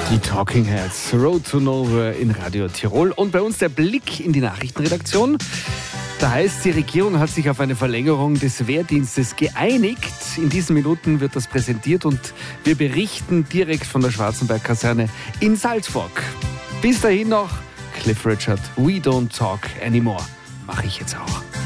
Die Talking Heads, Road to Nowhere in Radio Tirol. Und bei uns der Blick in die Nachrichtenredaktion. Da heißt, die Regierung hat sich auf eine Verlängerung des Wehrdienstes geeinigt. In diesen Minuten wird das präsentiert und wir berichten direkt von der Schwarzenberg-Kaserne in Salzburg. Bis dahin noch Cliff Richard, We Don't Talk Anymore. Mache ich jetzt auch.